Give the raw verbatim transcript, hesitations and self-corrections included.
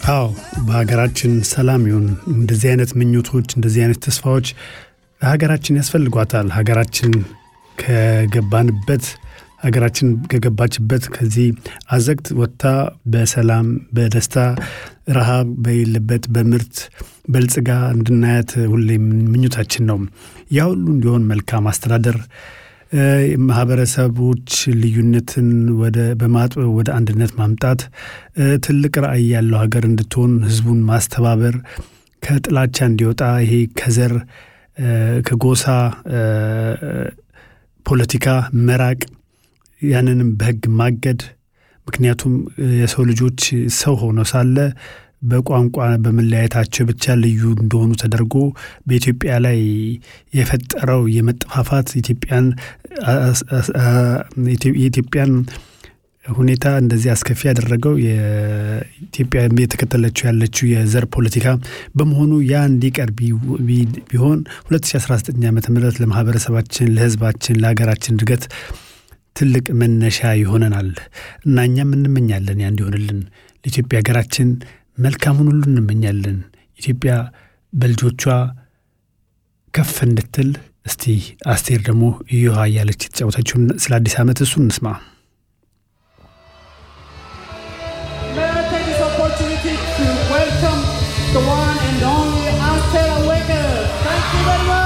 አዎ በሀገራችን ሰላም ይሁን። እንደዚህ አይነት ምኞቶች እንደዚህ አይነት ተስፋዎች ለሀገራችን ያስፈልጓታል። ሀገራችን ከገባንበት ሀገራችን ከገባችበት ከዚህ አዘቅት ወጥታ በሰላም በደስታ ረሃብ በሌለበት በምርት በልጽጋ እንድናያት ሁሌም ምኞታችን ነው። ያ ሁሉ እንዲሆን መልካም አስተዳደር ማህበረሰቦች ልዩነትን ወደ በማጥበብ ወደ አንድነት ማምጣት ትልቅ ራዕይ ያለው ሀገር እንድትሆን ህዝቡን ማስተባበር ከጥላቻ እንዲወጣ ይሄ ከዘር ከጎሳ ፖለቲካ መራቅ ያንንም በህግ ማገድ ምክንያቱም የሰው ልጆች ሰው ሆነው ሳለ በቋንቋ በመለያየታቸው ብቻ ልዩ እንደሆኑ ተደርጎ በኢትዮጵያ ላይ የፈጠረው የመጠፋፋት ኢትዮጵያን የኢትዮጵያን ሁኔታ እንደዚህ አስከፊ ያደረገው የኢትዮጵያ የተከተለችው ያለችው የዘር ፖለቲካ በመሆኑ ያ እንዲቀር ቢሆን ሁለት ሺህ አስራ ዘጠኝ ዓመተ ምህረት ለማህበረሰባችን ለህዝባችን ለሀገራችን እድገት ትልቅ መነሻ ይሆነናል እና እኛም እንመኛለን ያ እንዲሆንልን ለኢትዮጵያ ሀገራችን መልካሙን ሁሉ እንመኛለን። ኢትዮጵያ በልጆቿ ከፍ እንድትል እስቲ አስቴር ደግሞ ይሁን ያለች ተጫውታችሁን ስለ አዲስ ዓመት እሱን እንስማ። To welcome the one and only Aster Awaker. Thank you very much.